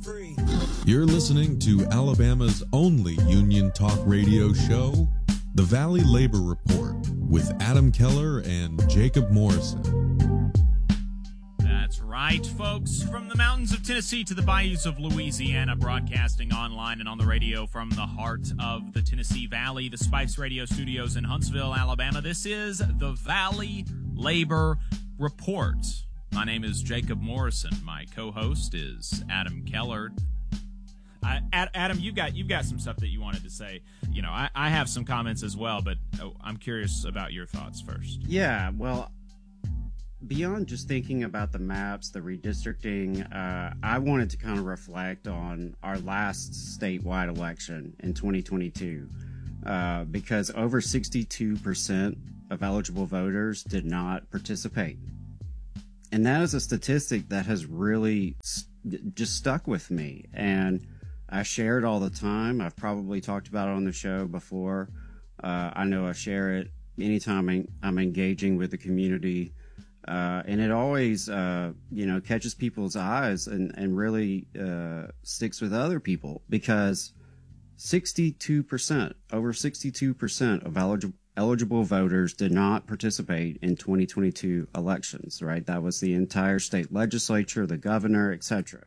You're listening to Alabama's only union talk radio show, The Valley Labor Report, with Adam Keller and Jacob Morrison. That's right, folks. From the mountains of Tennessee to the bayous of Louisiana, broadcasting online and on the radio from the heart of the Tennessee Valley, the Spice Radio Studios in Huntsville, Alabama. This is The Valley Labor Report. My name is Jacob Morrison. My co-host is Adam Keller. Adam, you've got some stuff that you wanted to say. You know, I have some comments as well, but I'm curious about your thoughts first. Yeah, well, beyond just thinking about the maps, the redistricting, I wanted to kind of reflect on our last statewide election in 2022, because over 62% of eligible voters did not participate. And that is a statistic that has really just stuck with me. And I share it all the time. I've probably talked about it on the show before. I know I share it anytime I'm engaging with the community. And it always, catches people's eyes and really sticks with other people, because 62%, over 62% of eligible voters did not participate in 2022 elections, right? That was the entire state legislature, the governor, etc.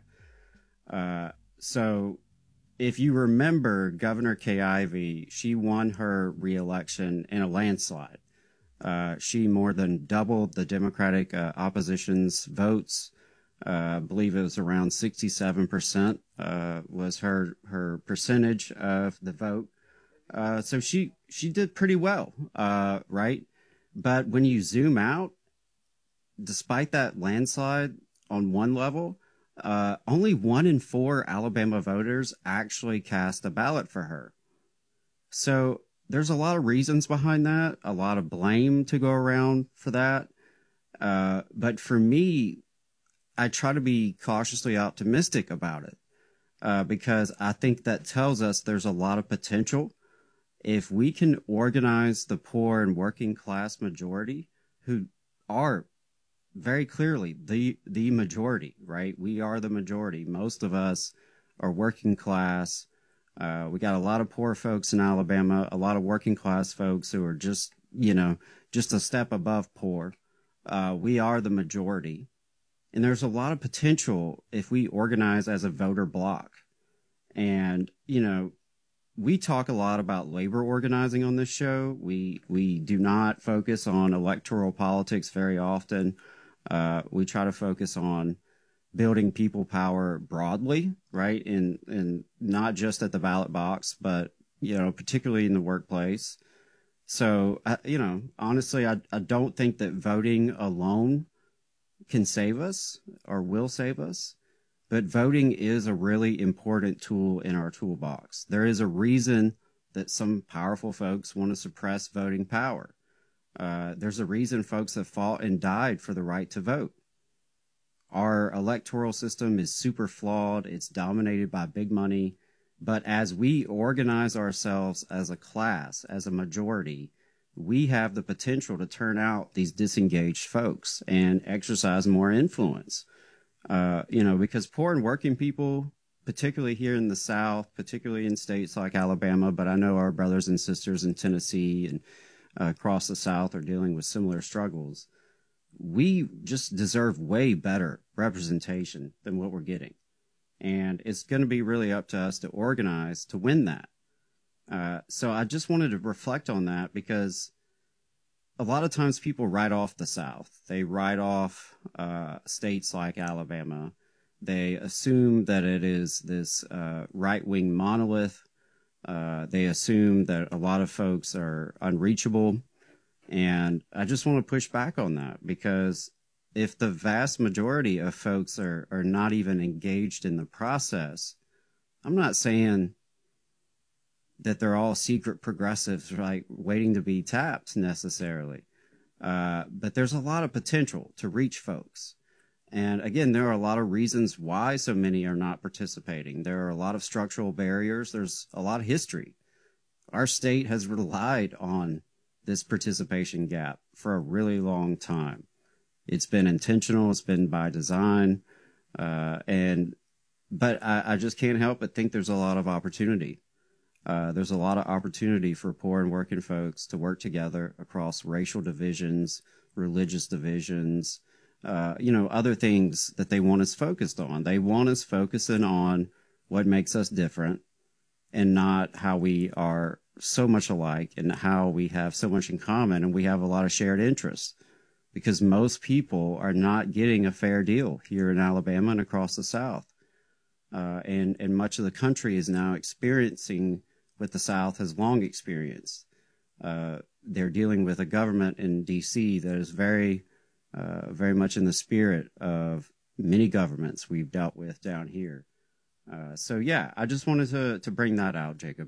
So if you remember, Governor Kay Ivey, she won her reelection in a landslide. She more than doubled the Democratic opposition's votes. I believe it was around 67% was her percentage of the vote. So she did pretty well, right? But when you zoom out, despite that landslide on one level, only 1 in 4 Alabama voters actually cast a ballot for her. So there's a lot of reasons behind that, a lot of blame to go around for that. But for me, I try to be cautiously optimistic about it, because I think that tells us there's a lot of potential. If we can organize the poor and working class majority, who are very clearly the majority, right? We are the majority. Most of us are working class. We got a lot of poor folks in Alabama, a lot of working class folks who are just a step above poor. We are the majority. And there's a lot of potential if we organize as a voter bloc. And, we talk a lot about labor organizing on this show. We do not focus on electoral politics very often. We try to focus on building people power broadly, right? And not just at the ballot box, but, particularly in the workplace. So, honestly, I don't think that voting alone can save us or will save us. But voting is a really important tool in our toolbox. There is a reason that some powerful folks want to suppress voting power. There's a reason folks have fought and died for the right to vote. Our electoral system is super flawed. It's dominated by big money. But as we organize ourselves as a class, as a majority, we have the potential to turn out these disengaged folks and exercise more influence. Because poor and working people, particularly here in the South, particularly in states like Alabama, but I know our brothers and sisters in Tennessee and across the South are dealing with similar struggles. We just deserve way better representation than what we're getting. And it's going to be really up to us to organize to win that. So I just wanted to reflect on that, because a lot of times people write off the South. They write off states like Alabama. They assume that it is this right-wing monolith. They assume that a lot of folks are unreachable. And I just want to push back on that, because if the vast majority of folks are not even engaged in the process, I'm not saying that they're all secret progressives, like waiting to be tapped necessarily. But there's a lot of potential to reach folks. And again, there are a lot of reasons why so many are not participating. There are a lot of structural barriers. There's a lot of history. Our state has relied on this participation gap for a really long time. It's been intentional. It's been by design. And but I just can't help but think there's a lot of opportunity. There's a lot of opportunity for poor and working folks to work together across racial divisions, religious divisions, other things that they want us focused on. They want us focusing on what makes us different and not how we are so much alike and how we have so much in common and we have a lot of shared interests, because most people are not getting a fair deal here in Alabama and across the South. And much of the country is now experiencing what the South has long experienced. They're dealing with a government in D.C. that is very much in the spirit of many governments we've dealt with down here. I just wanted to bring that out, Jacob.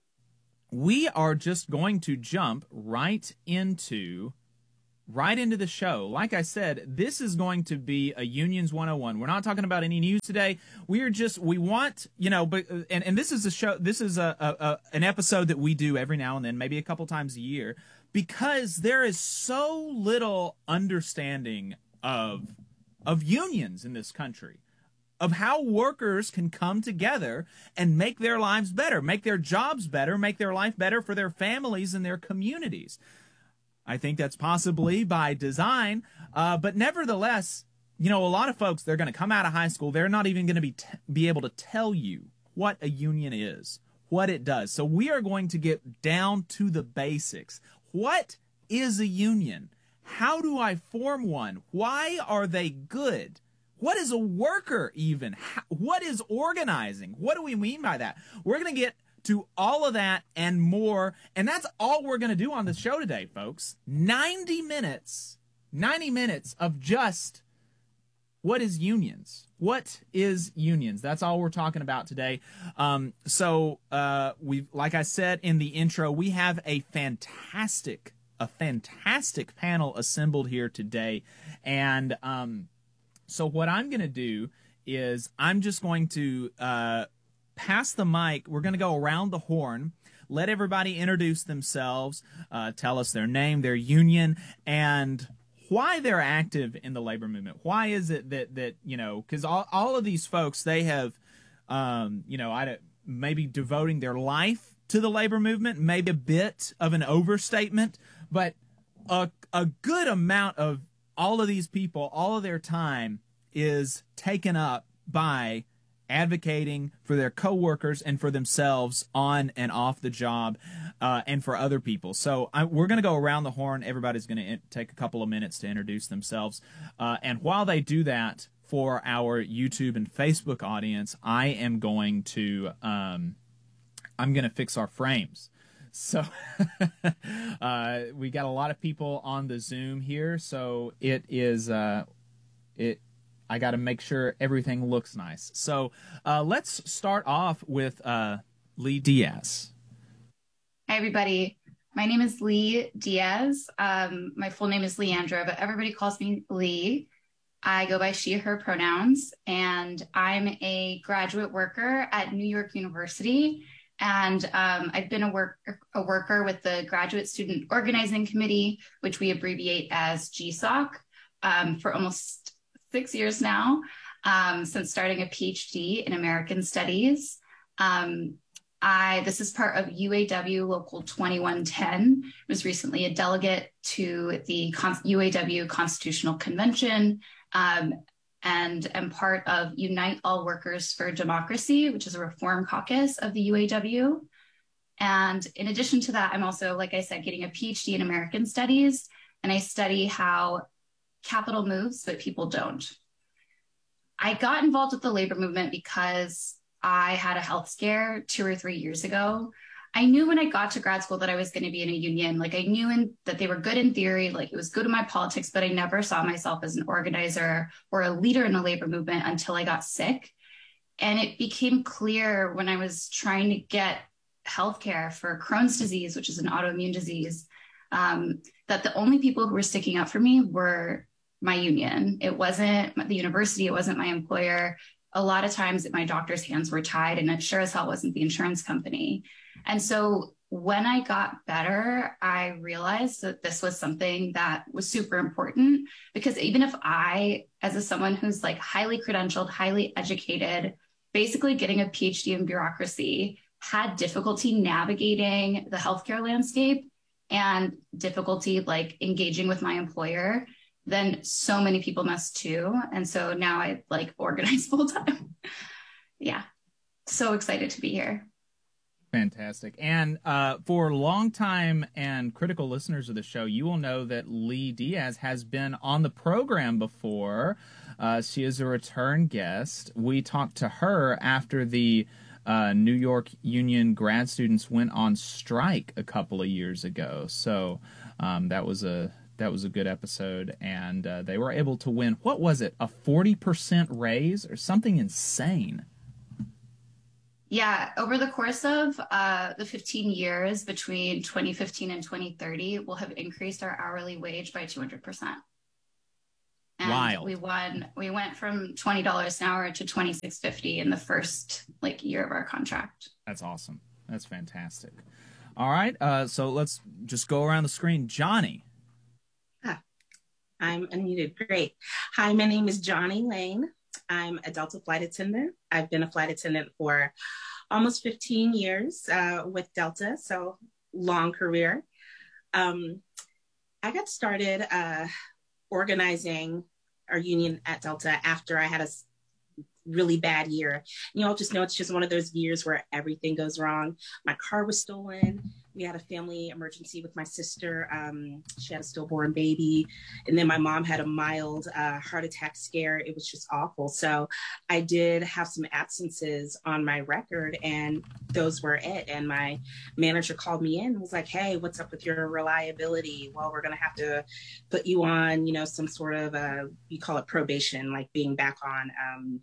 We are just going to jump right into the show. Like I said, this is going to be a Unions 101. We're not talking about any news today. We want, and this is a show, this is an episode that we do every now and then, maybe a couple times a year, because there is so little understanding of unions in this country, of how workers can come together and make their lives better, make their jobs better, make their life better for their families and their communities. I think that's possibly by design, but nevertheless, a lot of folks, they're going to come out of high school, they're not even going to be able to tell you what a union is, what it does. So we are going to get down to the basics. What is a union? How do I form one? Why are they good? What is a worker even? What is organizing? What do we mean by that? We're going to get to all of that and more, and that's all we're going to do on the show today, folks. 90 minutes of just what is unions? What is unions? That's all we're talking about today. Like I said in the intro, we have a fantastic panel assembled here today, and so what I'm going to do is I'm just going to pass the mic. We're going to go around the horn, let everybody introduce themselves, tell us their name, their union, and why they're active in the labor movement. Why is it that because all of these folks, they have, maybe devoting their life to the labor movement, maybe a bit of an overstatement, but a good amount of all of these people, all of their time is taken up by advocating for their coworkers and for themselves on and off the job, and for other people. So we're going to go around the horn. Everybody's going to take a couple of minutes to introduce themselves. And while they do that, for our YouTube and Facebook audience, I am going to I'm going to fix our frames. So we got a lot of people on the Zoom here, so it is I got to make sure everything looks nice. So let's start off with Lee Diaz. Hi, everybody. My name is Lee Diaz. My full name is Leandra, but everybody calls me Lee. I go by she, her pronouns, and I'm a graduate worker at New York University. And I've been a worker with the Graduate Student Organizing Committee, which we abbreviate as GSOC, for almost 6 years now, since starting a PhD in American Studies. This is part of UAW Local 2110. I was recently a delegate to the UAW Constitutional Convention, and am part of Unite All Workers for Democracy, which is a reform caucus of the UAW. And in addition to that, I'm also, like I said, getting a PhD in American Studies, and I study how capital moves, but people don't. I got involved with the labor movement because I had a health scare 2 or 3 years ago. I knew when I got to grad school that I was going to be in a union. Like, I knew that they were good in theory, like it was good in my politics, but I never saw myself as an organizer or a leader in the labor movement until I got sick. And it became clear when I was trying to get healthcare for Crohn's disease, which is an autoimmune disease, that the only people who were sticking up for me were my union. It wasn't the university. It wasn't my employer. A lot of times my doctor's hands were tied, and it sure as hell wasn't the insurance company. And so when I got better, I realized that this was something that was super important, because even if I, as someone who's like highly credentialed, highly educated, basically getting a PhD in bureaucracy, had difficulty navigating the healthcare landscape and difficulty like engaging with my employer, then so many people must too. And so now I like organize full time. Yeah. So excited to be here. Fantastic. And for longtime and critical listeners of the show, you will know that Lee Diaz has been on the program before. She is a return guest. We talked to her after the New York Union grad students went on strike a couple of years ago. So that was a good episode, and they were able to win, what was it, a 40% raise or something insane? Yeah, over the course of the 15 years between 2015 and 2030, we'll have increased our hourly wage by 200%. And Wild. we went from $20 an hour to $26.50 in the first year of our contract. That's awesome. That's fantastic. All right, so let's just go around the screen. Johnny. I'm unmuted. Great. Hi, my name is Johnny Lane. I'm a Delta flight attendant. I've been a flight attendant for almost 15 years with Delta, so long career. I got started organizing our union at Delta after I had a really bad year. You all just know it's just one of those years where everything goes wrong. My car was stolen. We had a family emergency with my sister. She had a stillborn baby. And then my mom had a mild heart attack scare. It was just awful. So I did have some absences on my record, and those were it. And my manager called me in and was like, hey, what's up with your reliability? Well, we're going to have to put you on, some sort of, you call it probation, like being back on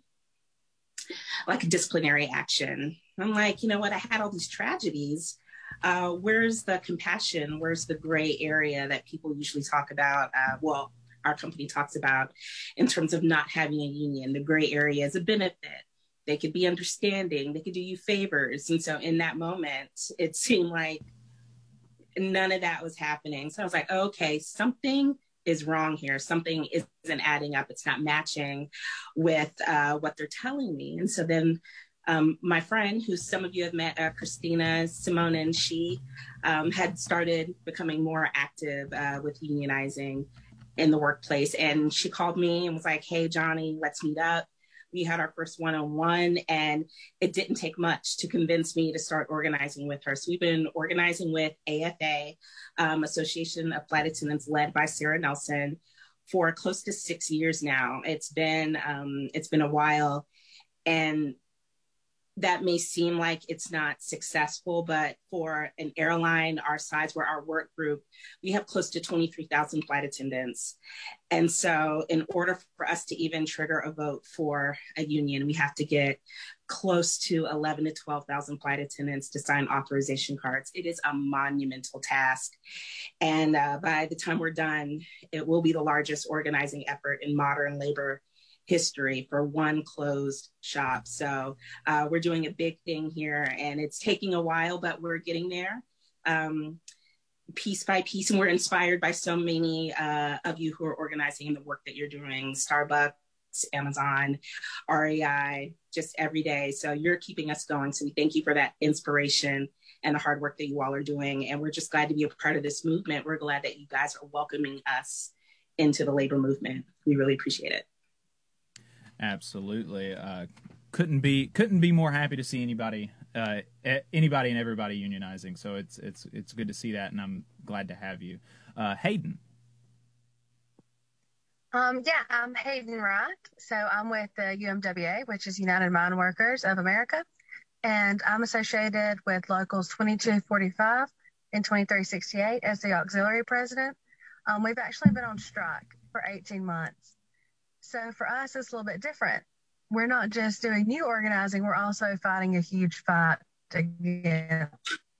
like a disciplinary action. I'm like, you know what? I had all these tragedies. Where's the compassion? Where's the gray area that people usually talk about? Well, our company talks about in terms of not having a union. The gray area is a benefit. They could be understanding. They could do you favors. And so in that moment, it seemed like none of that was happening. So I was like, okay, something is wrong here. Something isn't adding up. It's not matching with what they're telling me. And so then my friend, who some of you have met, Christina Simonin, she had started becoming more active with unionizing in the workplace. And she called me and was like, hey, Johnny, let's meet up. We had our first one-on-one, and it didn't take much to convince me to start organizing with her. So we've been organizing with AFA, Association of Flight Attendants, led by Sarah Nelson, for close to 6 years now. It's been a while, and that may seem like it's not successful, but for an airline our size, where our work group, we have close to 23,000 flight attendants. And so in order for us to even trigger a vote for a union, we have to get close to 11 to 12,000 flight attendants to sign authorization cards. It is a monumental task. And by the time we're done, it will be the largest organizing effort in modern labor history for one closed shop. So we're doing a big thing here, and it's taking a while, but we're getting there piece by piece. And we're inspired by so many of you who are organizing in the work that you're doing: Starbucks, Amazon, REI, just every day. So you're keeping us going. So we thank you for that inspiration and the hard work that you all are doing. And we're just glad to be a part of this movement. We're glad that you guys are welcoming us into the labor movement. We really appreciate it. Absolutely. Couldn't be more happy to see anybody and everybody unionizing. So it's good to see that, and I'm glad to have you. Hayden. I'm Hayden Wright. So I'm with the UMWA, which is United Mine Workers of America, and I'm associated with Locals 2245 and 2368 as the auxiliary president. We've actually been on strike for 18 months. So for us, it's a little bit different. We're not just doing new organizing, we're also fighting a huge fight against.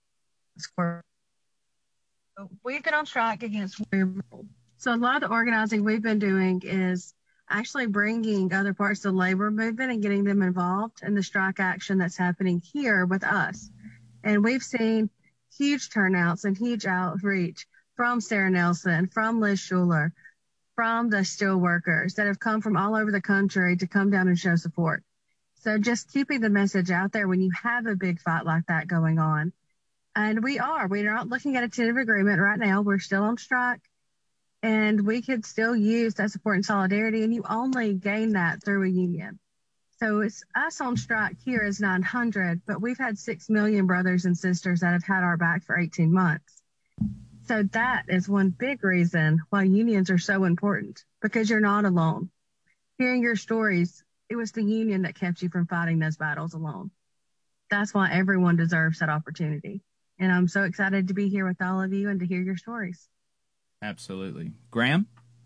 We've been on strike against. So a lot of the organizing we've been doing is actually bringing other parts of the labor movement and getting them involved in the strike action that's happening here with us. And we've seen huge turnouts and huge outreach from Sarah Nelson, from Liz Schuler, from the steel workers that have come from all over the country to come down and show support. So just keeping the message out there when you have a big fight like that going on. And we're not looking at a tentative agreement right now. We're still on strike, and we could still use that support and solidarity. And you only gain that through a union. So it's us on strike here is 900, but we've had 6 million brothers and sisters that have had our back for 18 months. So that is one big reason why unions are so important, because you're not alone. Hearing your stories, it was the union that kept you from fighting those battles alone. That's why everyone deserves that opportunity. And I'm so excited to be here with all of you and to hear your stories. Absolutely. Graham?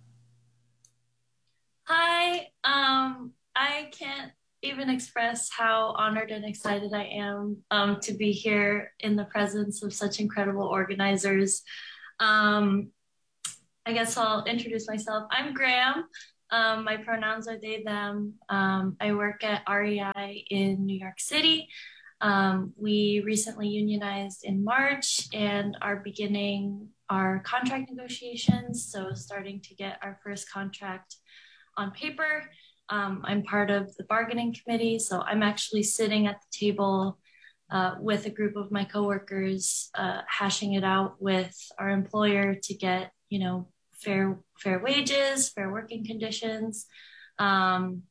Hi. I can't even express how honored and excited I am to be here in the presence of such incredible organizers. I guess I'll introduce myself. I'm Graham. My pronouns are they, them. I work at REI in New York City. We recently unionized in March and are beginning our contract negotiations. So starting to get our first contract on paper. I'm part of the bargaining committee. So I'm actually sitting at the table with a group of my coworkers, hashing it out with our employer to get, fair wages, fair working conditions. And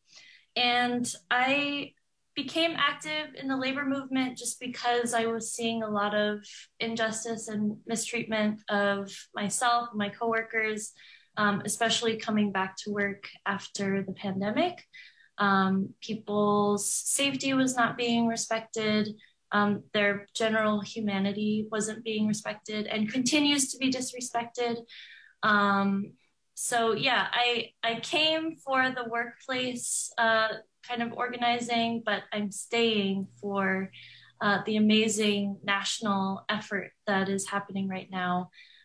I became active in the labor movement just because I was seeing a lot of injustice and mistreatment of myself and my coworkers, especially coming back to work after the pandemic. People's safety was not being respected. Their general humanity wasn't being respected and continues to be disrespected. So yeah, I came for the workplace kind of organizing, but I'm staying for the amazing national effort that is happening right now.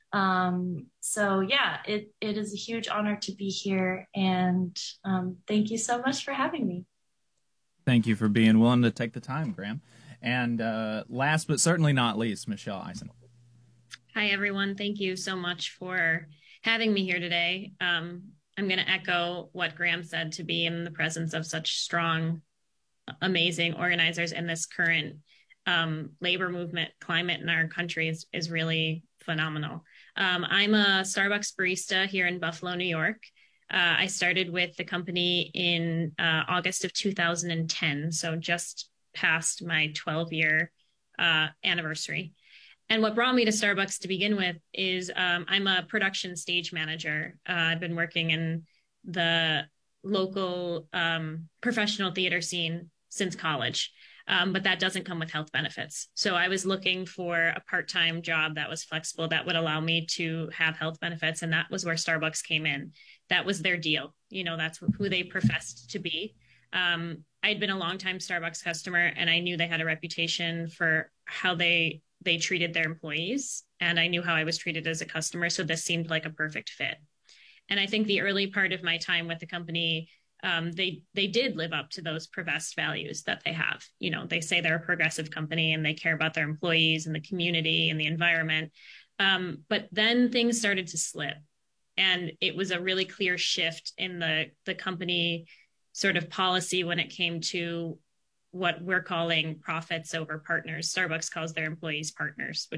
So yeah, it is a huge honor to be here, and thank you so much for having me. Thank you for being willing to take the time, Graham. And last but certainly not least, Michelle Eisen. Hi, everyone. Thank you so much for having me here today. I'm going to echo what Graham said. To be in the presence of such strong, amazing organizers in this current labor movement climate in our country is really phenomenal. I'm a Starbucks barista here in Buffalo, New York. I started with the company in August of 2010, so just past my 12-year anniversary. And what brought me to Starbucks to begin with is I'm a production stage manager. I've been working in the local professional theater scene since college, but that doesn't come with health benefits. So I was looking for a part-time job that was flexible, that would allow me to have health benefits, and that was where Starbucks came in. That was their deal. That's who they professed to be. I'd been a longtime Starbucks customer, and I knew they had a reputation for how they treated their employees, and I knew how I was treated as a customer. So this seemed like a perfect fit. And I think the early part of my time with the company, they did live up to those professed values that they have. They say they're a progressive company and they care about their employees and the community and the environment. But then things started to slip, and it was a really clear shift in the company sort of policy when it came to what we're calling profits over partners. Starbucks calls their employees partners,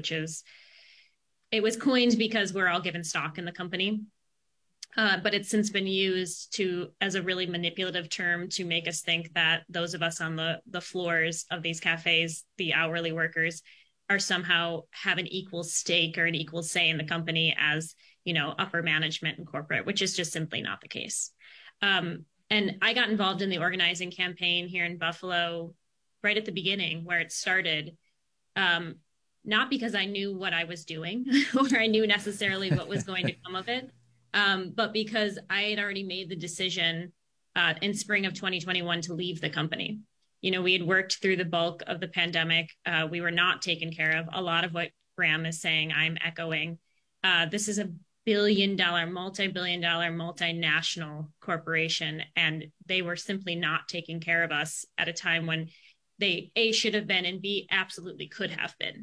it was coined because we're all given stock in the company. But it's since been used as a really manipulative term to make us think that those of us on the floors of these cafes, the hourly workers, are somehow have an equal stake or an equal say in the company as, upper management and corporate, which is just simply not the case. And I got involved in the organizing campaign here in Buffalo right at the beginning where it started, not because I knew what I was doing or I knew necessarily what was going to come of it, but because I had already made the decision in spring of 2021 to leave the company. We had worked through the bulk of the pandemic. We were not taken care of. A lot of what Graham is saying, I'm echoing. This is a multi-billion-dollar, multinational corporation, and they were simply not taking care of us at a time when they A, should have been, and B, absolutely could have been.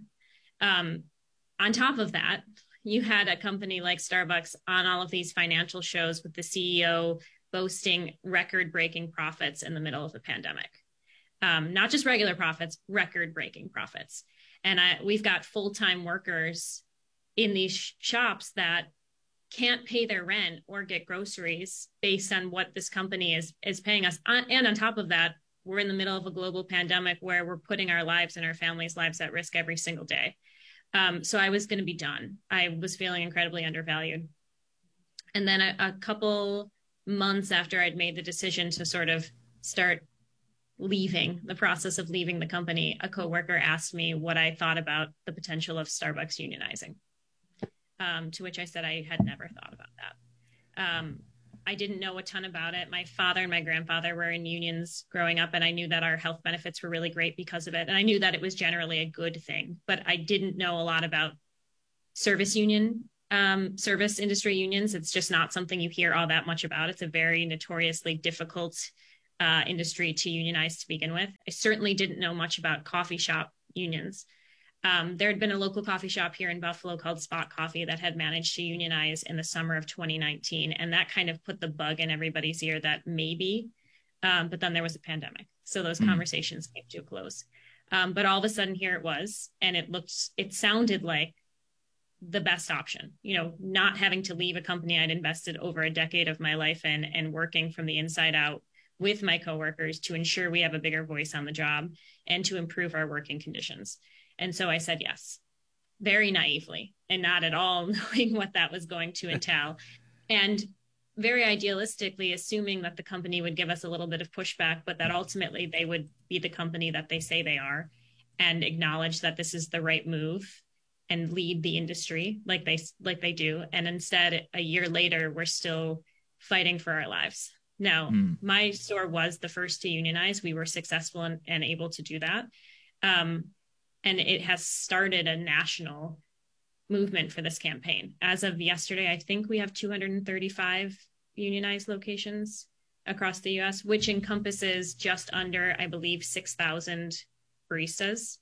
On top of that, you had a company like Starbucks on all of these financial shows with the CEO boasting record-breaking profits in the middle of the pandemic. not just regular profits, record-breaking profits. And we've got full-time workers in these shops that can't pay their rent or get groceries based on what this company is paying us. And on top of that, we're in the middle of a global pandemic where we're putting our lives and our families' lives at risk every single day. So I was going to be done. I was feeling incredibly undervalued. And then a couple months after I'd made the decision to sort of start leaving the process of leaving the company, a coworker asked me what I thought about the potential of Starbucks unionizing. To which I said I had never thought about that. I didn't know a ton about it. My father and my grandfather were in unions growing up, and I knew that our health benefits were really great because of it. And I knew that it was generally a good thing, but I didn't know a lot about service industry unions. It's just not something you hear all that much about. It's a very notoriously difficult industry to unionize to begin with. I certainly didn't know much about coffee shop unions. There had been a local coffee shop here in Buffalo called Spot Coffee that had managed to unionize in the summer of 2019. And that kind of put the bug in everybody's ear that maybe, but then there was a pandemic. So those conversations came to a close. But all of a sudden here it was, and it sounded like the best option, not having to leave a company I'd invested over a decade of my life in and working from the inside out with my coworkers to ensure we have a bigger voice on the job and to improve our working conditions. And so I said yes, very naively and not at all knowing what that was going to entail. And very idealistically, assuming that the company would give us a little bit of pushback, but that ultimately they would be the company that they say they are and acknowledge that this is the right move and lead the industry like they do. And instead, a year later, we're still fighting for our lives. Now, my store was the first to unionize. We were successful and able to do that. And it has started a national movement for this campaign. As of yesterday, I think we have 235 unionized locations across the U.S., which encompasses just under, I believe, 6,000 baristas.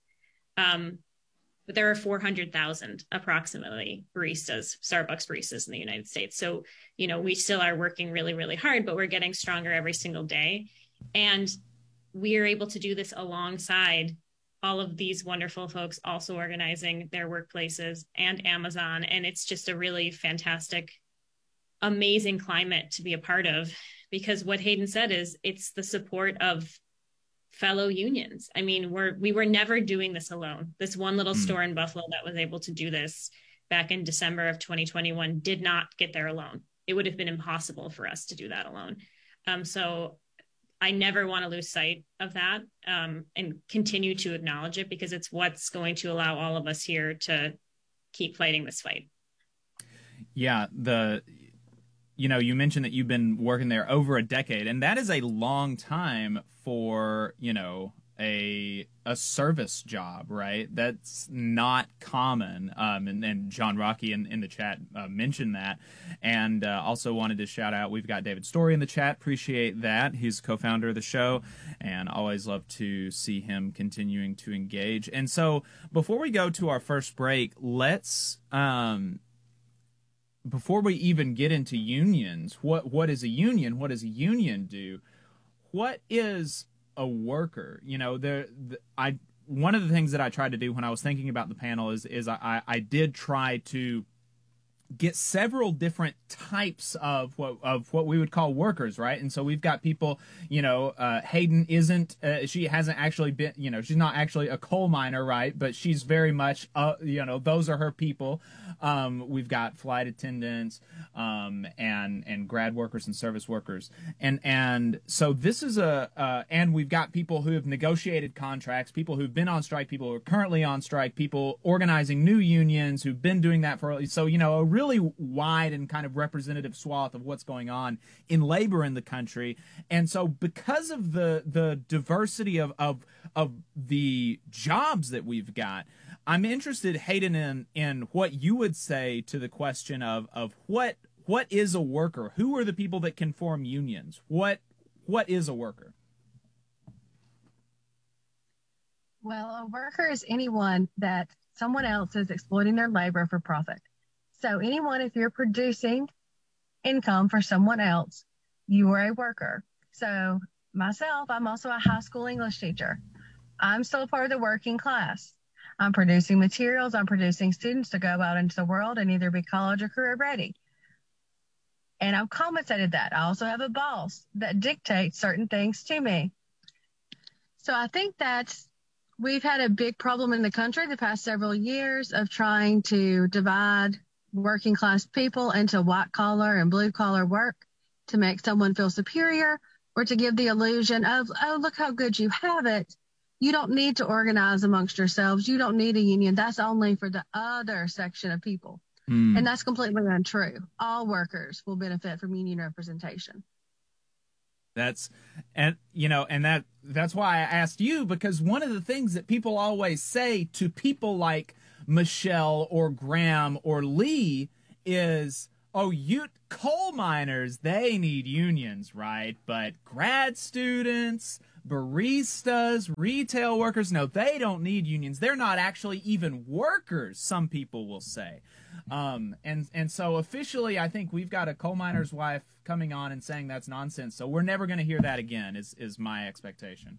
But there are 400,000 approximately baristas, Starbucks baristas in the United States. So, we still are working really, really hard, but we're getting stronger every single day. And we are able to do this alongside all of these wonderful folks also organizing their workplaces and Amazon. And it's just a really fantastic, amazing climate to be a part of, because what Hayden said is it's the support of fellow unions. I mean, we were never doing this alone. This one little store in Buffalo that was able to do this back in December of 2021 did not get there alone. It would have been impossible for us to do that alone. So I never want to lose sight of that and continue to acknowledge it, because it's what's going to allow all of us here to keep fighting this fight. Yeah, you mentioned that you've been working there over a decade, and that is a long time for, a service job, right? That's not common. And John Rocky in the chat mentioned that. And also wanted to shout out, we've got David Story in the chat. Appreciate that. He's co-founder of the show, and always love to see him continuing to engage. And so before we go to our first break, let's before we even get into unions, what is a union? What does a union do? What is a worker? One of the things that I tried to do when I was thinking about the panel is I did try to get several different types of what we would call workers, right? And so we've got people, Hayden isn't, she hasn't actually been, she's not actually a coal miner, right? But she's very much, those are her people. We've got flight attendants, and grad workers and service workers. And so this is and we've got people who have negotiated contracts, people who've been on strike, people who are currently on strike, people organizing new unions who've been doing that so, a really wide and kind of representative swath of what's going on in labor in the country. And so because of the diversity of the jobs that we've got, I'm interested, Hayden, in what you would say to the question of what is a worker? Who are the people that can form unions? What is a worker? Well, a worker is anyone that someone else is exploiting their labor for profit. So anyone, if you're producing income for someone else, you are a worker. So myself, I'm also a high school English teacher. I'm still a part of the working class. I'm producing materials. I'm producing students to go out into the world and either be college or career ready. And I've compensated that. I also have a boss that dictates certain things to me. So I think that we've had a big problem in the country the past several years of trying to divide working class people into white collar and blue collar work to make someone feel superior or to give the illusion of, oh, look how good you have it. You don't need to organize amongst yourselves. You don't need a union. That's only for the other section of people. And that's completely untrue. All workers will benefit from union representation. That's why I asked you, because one of the things that people always say to people like Michelle or Graham or Lee is, oh, coal miners, they need unions, right? But grad students, baristas, retail workers, no, they don't need unions. They're not actually even workers, some people will say. And so officially, I think we've got a coal miner's wife coming on and saying that's nonsense. So we're never going to hear that again, is my expectation.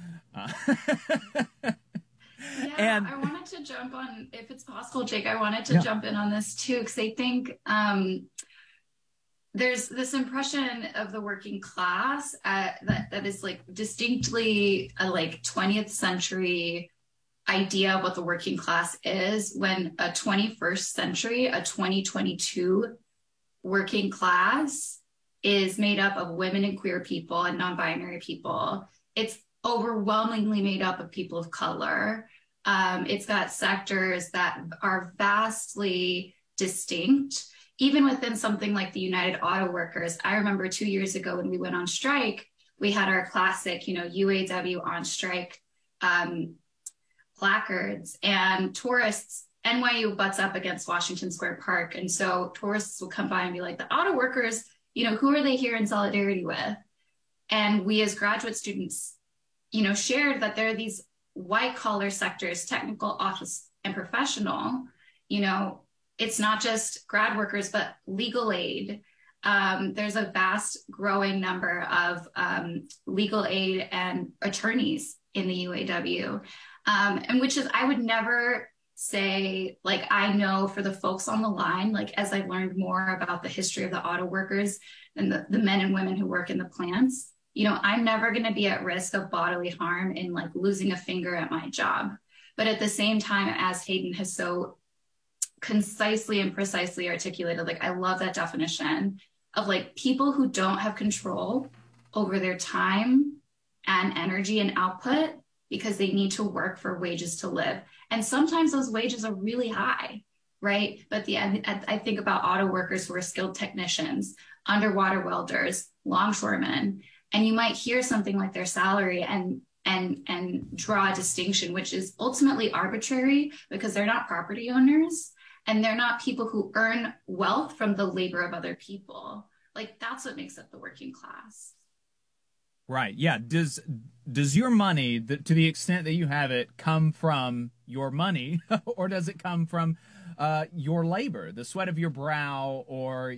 And I wanted to jump on, if it's possible, Jake, I wanted to jump in on this too, because I think there's this impression of the working class that is like distinctly a like 20th century idea of what the working class is, when a 21st century, a 2022 working class is made up of women and queer people and non-binary people. It's overwhelmingly made up of people of color. It's got sectors that are vastly distinct. Even within something like the United Auto Workers, I remember 2 years ago when we went on strike, we had our classic, UAW on strike placards, and tourists, NYU butts up against Washington Square Park. And so tourists will come by and be like, the auto workers, who are they here in solidarity with? And we as graduate students, shared that there are these white collar sectors, technical, office, and professional. It's not just grad workers, but legal aid. There's a vast growing number of legal aid and attorneys in the UAW. And which is, I would never say, like, I know for the folks on the line, like, as I've learned more about the history of the auto workers and the men and women who work in the plants, I'm never going to be at risk of bodily harm in like losing a finger at my job. But at the same time, as Hayden has so concisely and precisely articulated, like, I love that definition of like people who don't have control over their time and energy and output because they need to work for wages to live. And sometimes those wages are really high, right? But at the end, I think about auto workers who are skilled technicians, underwater welders, longshoremen, and you might hear something like their salary and draw a distinction, which is ultimately arbitrary because they're not property owners and they're not people who earn wealth from the labor of other people. Like, that's what makes up the working class. Right. Yeah. Does your money, to the extent that you have it, come from your money, or does it come from your labor, the sweat of your brow, or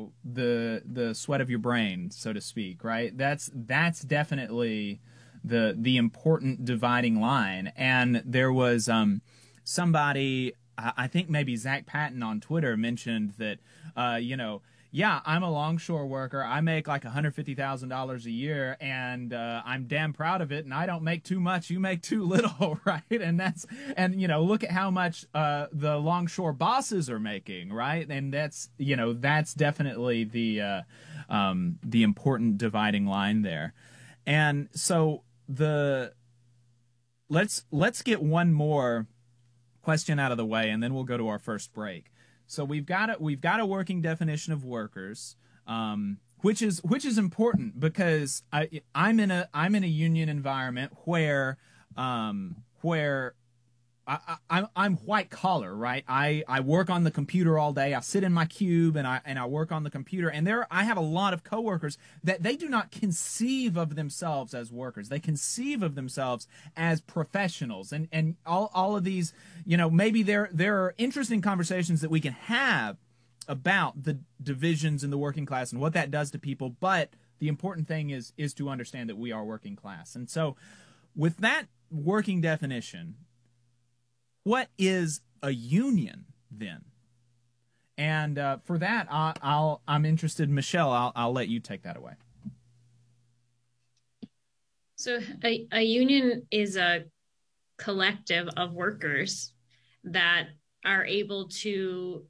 the sweat of your brain, so to speak? Right. That's definitely the important dividing line. And there was somebody, I think maybe Zach Patton on Twitter, mentioned that yeah, I'm a longshore worker. I make like $150,000 a year, and I'm damn proud of it. And I don't make too much. You make too little, right? And look at how much the longshore bosses are making, right? And that's definitely the important dividing line there. And so let's get one more question out of the way, and then we'll go to our first break. So we've got a working definition of workers, which is important because I'm in a union environment where I'm white collar, right? I work on the computer all day. I sit in my cube and I work on the computer. And I have a lot of coworkers that they do not conceive of themselves as workers. They conceive of themselves as professionals. And all of these, maybe there are interesting conversations that we can have about the divisions in the working class and what that does to people. But The important thing is to understand that we are working class. And so with that working definition, what is a union then? And for that, I'm interested, Michelle, I'll let you take that away. So a union is a collective of workers that are able to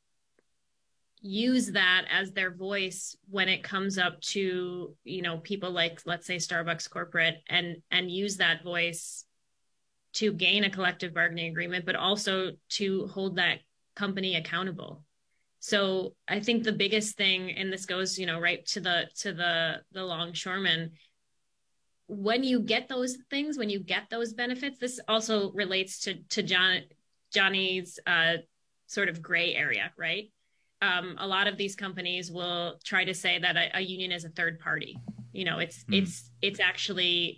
use that as their voice when it comes up to, people like, let's say, Starbucks corporate, and use that voice to gain a collective bargaining agreement, but also to hold that company accountable. So I think the biggest thing, and this goes, right to the longshoremen, when you get those things, when you get those benefits, this also relates to Johnny's sort of gray area, right? A lot of these companies will try to say that a union is a third party. It's actually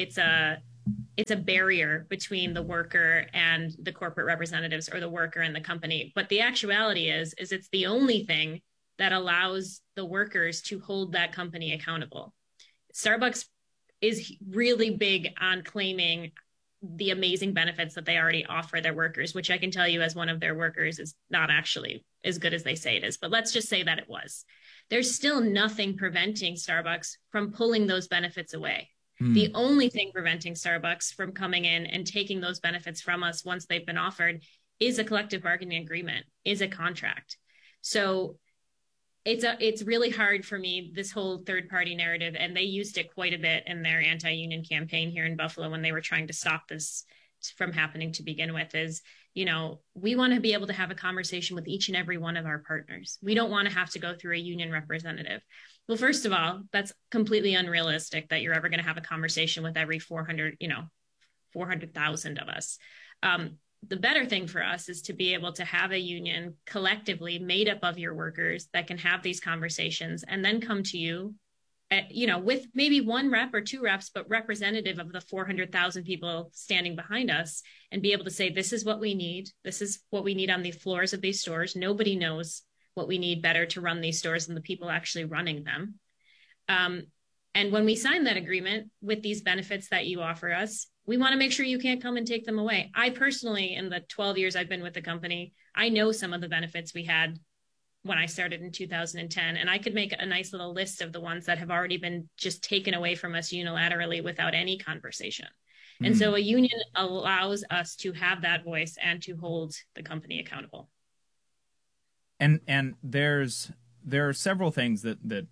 it's a barrier between the worker and the corporate representatives, or the worker and the company. But the actuality is it's the only thing that allows the workers to hold that company accountable. Starbucks is really big on claiming the amazing benefits that they already offer their workers, which I can tell you as one of their workers is not actually as good as they say it is. But let's just say that it was. There's still nothing preventing Starbucks from pulling those benefits away. The only thing preventing Starbucks from coming in and taking those benefits from us once they've been offered is a collective bargaining agreement, is a contract. So it's really hard for me, this whole third party narrative, and they used it quite a bit in their anti-union campaign here in Buffalo when they were trying to stop this from happening to begin with, is, we want to be able to have a conversation with each and every one of our partners. We don't want to have to go through a union representative. Well, first of all, that's completely unrealistic that you're ever going to have a conversation with every 400,000 of us. The better thing for us is to be able to have a union collectively made up of your workers that can have these conversations and then come to you, with maybe one rep or two reps, but representative of the 400,000 people standing behind us, and be able to say, this is what we need. This is what we need on the floors of these stores. Nobody knows what we need better to run these stores than the people actually running them. And when we sign that agreement with these benefits that you offer us, we want to make sure you can't come and take them away. I personally, in the 12 years I've been with the company, I know some of the benefits we had when I started in 2010, and I could make a nice little list of the ones that have already been just taken away from us unilaterally without any conversation. And so a union allows us to have that voice and to hold the company accountable. And there are several things that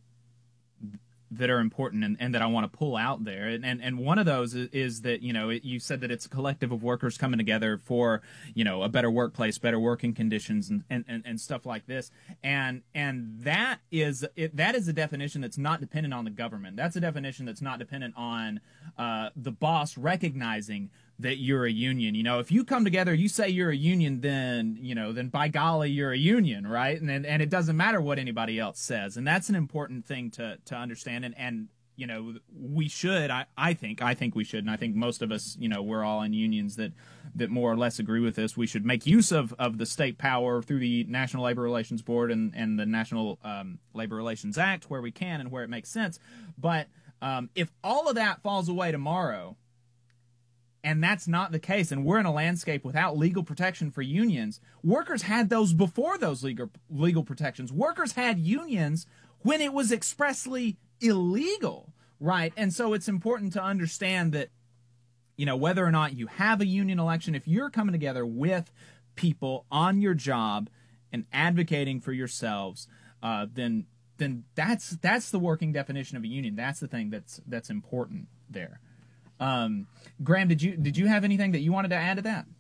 are important and that I want to pull out there. And one of those is that, you said that it's a collective of workers coming together for, a better workplace, better working conditions and stuff like this. And that is a definition that's not dependent on the government. That's a definition that's not dependent on the boss recognizing that you're a union. If you come together, you say you're a union, then by golly, you're a union, right? And it doesn't matter what anybody else says. And that's an important thing to understand. And we should, I think we should, and I think most of us, we're all in unions that more or less agree with this. We should make use of the state power through the National Labor Relations Board and the National Labor Relations Act where we can and where it makes sense. But if all of that falls away tomorrow, and that's not the case, and we're in a landscape without legal protection for unions, workers had those before those legal protections. Workers had unions when it was expressly illegal, right? And so it's important to understand that, whether or not you have a union election, if you're coming together with people on your job and advocating for yourselves, then that's the working definition of a union. That's the thing that's important there. Graham, did you have anything that you wanted to add to that?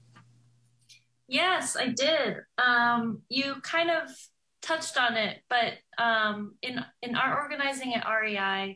Yes, I did. You kind of touched on it, but in our organizing at REI,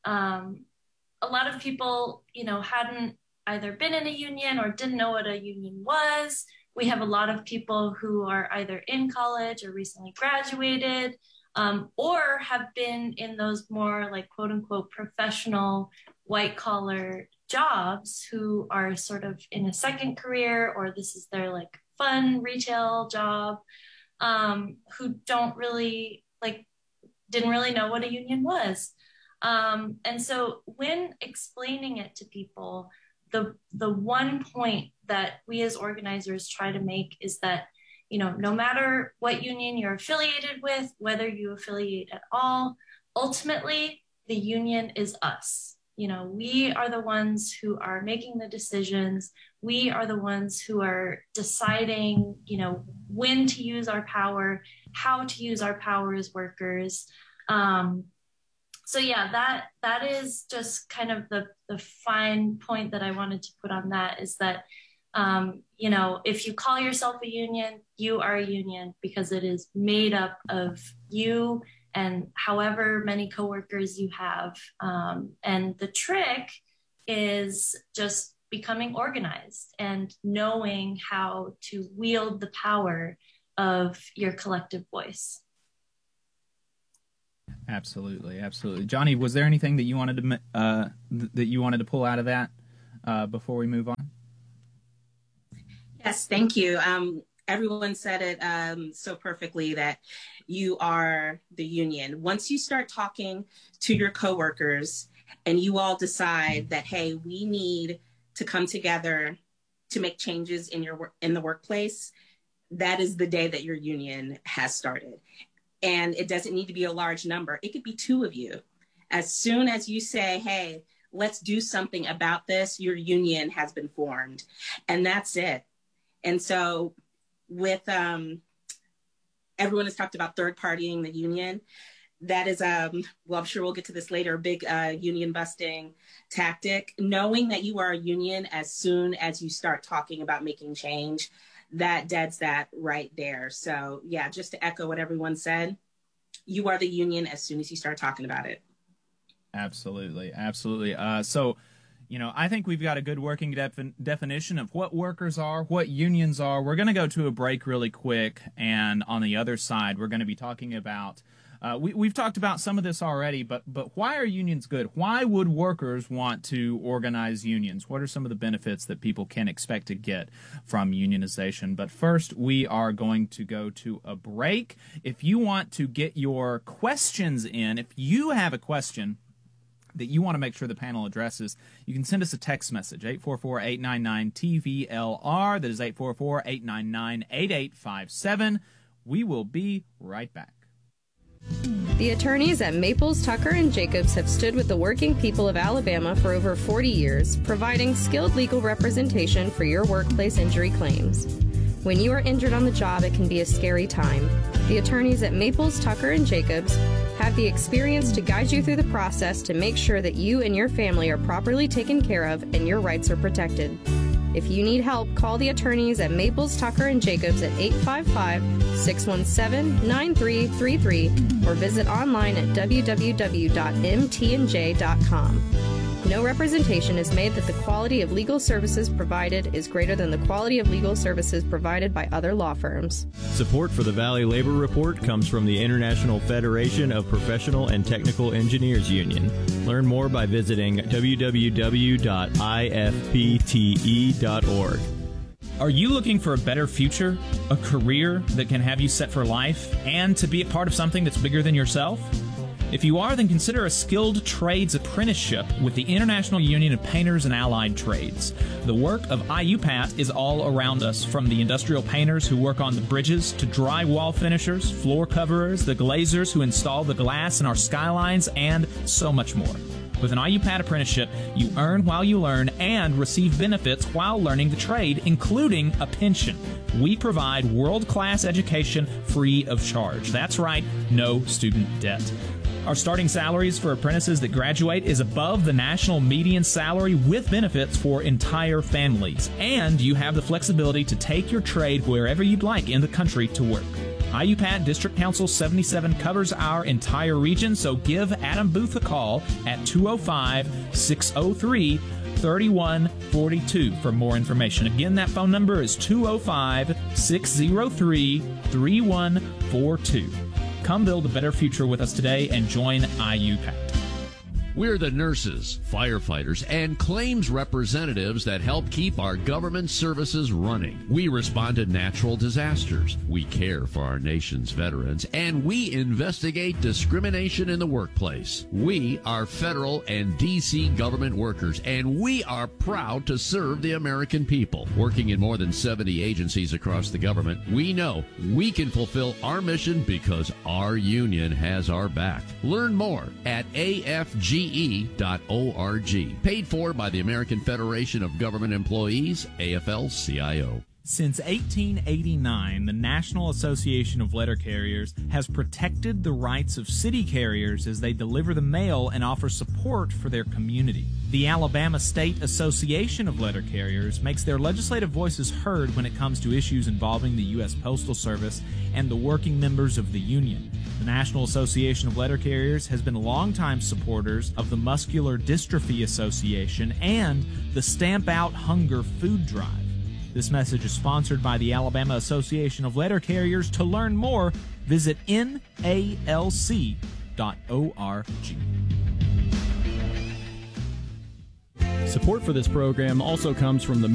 a lot of people, hadn't either been in a union or didn't know what a union was. We have a lot of people who are either in college or recently graduated, or have been in those more like quote unquote professional white collar jobs, who are sort of in a second career, or this is their like fun retail job, who didn't really know what a union was. And so when explaining it to people, the one point that we as organizers try to make is that, no matter what union you're affiliated with, whether you affiliate at all, ultimately the union is us. We are the ones who are making the decisions. We are the ones who are deciding, when to use our power, how to use our power as workers. So yeah, that is just kind of the fine point that I wanted to put on that, is that, if you call yourself a union, you are a union because it is made up of you and however many coworkers you have. And the trick is just becoming organized and knowing how to wield the power of your collective voice. Absolutely. Johnny, was there anything that you wanted to pull out of that before we move on? Yes, thank you. Everyone said it so perfectly, that you are the union. Once you start talking to your coworkers and you all decide that, hey, we need to come together to make changes in the workplace, that is the day that your union has started. And it doesn't need to be a large number. It could be 2 of you. As soon as you say, hey, let's do something about this, your union has been formed. And that's it. And so with everyone has talked about third partying the union. That is, well, I'm sure we'll get to this later, a big union busting tactic. Knowing that you are a union as soon as you start talking about making change, that deads that right there. So yeah, just to echo what everyone said, you are the union as soon as you start talking about it. Absolutely. So, I think we've got a good working definition of what workers are, what unions are. We're going to go to a break really quick, and on the other side, we're going to be talking about we've talked about some of this already, but why are unions good? Why would workers want to organize unions? What are some of the benefits that people can expect to get from unionization? But first, we are going to go to a break. If you want to get your questions in, if you have a question that you want to make sure the panel addresses, you can send us a text message, 844-899-TVLR. That is 844-899-8857. We will be right back. The attorneys at Maples, Tucker & Jacobs have stood with the working people of Alabama for over 40 years, providing skilled legal representation for your workplace injury claims. When you are injured on the job, it can be a scary time. The attorneys at Maples, Tucker & Jacobs have the experience to guide you through the process to make sure that you and your family are properly taken care of and your rights are protected. If you need help, call the attorneys at Maples, Tucker & Jacobs at 855-617-9333 or visit online at www.mtnj.com. No representation is made that the quality of legal services provided is greater than the quality of legal services provided by other law firms. Support for the Valley Labor Report comes from the International Federation of Professional and Technical Engineers Union. Learn more by visiting www.ifpte.org. Are you looking for a better future, a career that can have you set for life, and to be a part of something that's bigger than yourself? If you are, then consider a skilled trades apprenticeship with the International Union of Painters and Allied Trades. The work of IUPAT is all around us, from the industrial painters who work on the bridges to drywall finishers, floor coverers, the glazers who install the glass in our skylines, and so much more. With an IUPAT apprenticeship, you earn while you learn and receive benefits while learning the trade, including a pension. We provide world-class education free of charge. That's right, no student debt. Our starting salaries for apprentices that graduate is above the national median salary with benefits for entire families. And you have the flexibility to take your trade wherever you'd like in the country to work. IUPAT District Council 77 covers our entire region, so give Adam Booth a call at 205-603-3142 for more information. Again, that phone number is 205-603-3142. Come build a better future with us today and join IUPAT. We're the nurses, firefighters, and claims representatives that help keep our government services running. We respond to natural disasters. We care for our nation's veterans, and we investigate discrimination in the workplace. We are federal and D.C. government workers, and we are proud to serve the American people. Working in more than 70 agencies across the government, we know we can fulfill our mission because our union has our back. Learn more at afge.org. Paid for by the American Federation of Government Employees, AFL-CIO. Since 1889, the National Association of Letter Carriers has protected the rights of city carriers as they deliver the mail and offer support for their community. The Alabama State Association of Letter Carriers makes their legislative voices heard when it comes to issues involving the U.S. Postal Service and the working members of the union. The National Association of Letter Carriers has been longtime supporters of the Muscular Dystrophy Association and the Stamp Out Hunger Food Drive. This message is sponsored by the Alabama Association of Letter Carriers. To learn more, visit NALC.org. Support for this program also comes from the